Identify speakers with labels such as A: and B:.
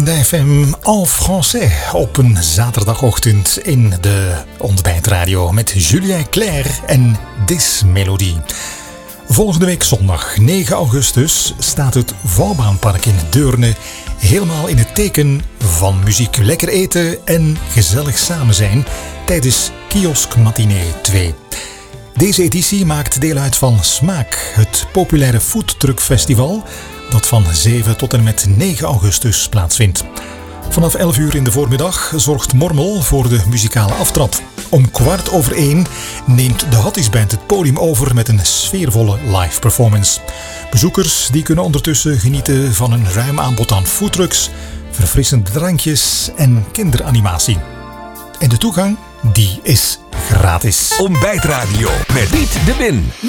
A: Agenda FM en français op een zaterdagochtend in de ontbijtradio met Julien Clerc en This Melody. Volgende week zondag 9 augustus staat het Vaubanpark in Deurne helemaal in het teken van muziek, lekker eten en gezellig samen zijn tijdens Kiosk Matinee 2. Deze editie maakt deel uit van Smaak, het populaire foodtruckfestival dat van 7 tot en met 9 augustus plaatsvindt. Vanaf 11 uur in de voormiddag zorgt Mormel voor de muzikale aftrap. Om 1:15 neemt de Hatties Band het podium over met een sfeervolle live performance. Bezoekers die kunnen ondertussen genieten van een ruim aanbod aan foodtrucks, verfrissende drankjes en kinderanimatie. En de toegang, die is gratis.
B: Ontbijtradio met Piet de Win.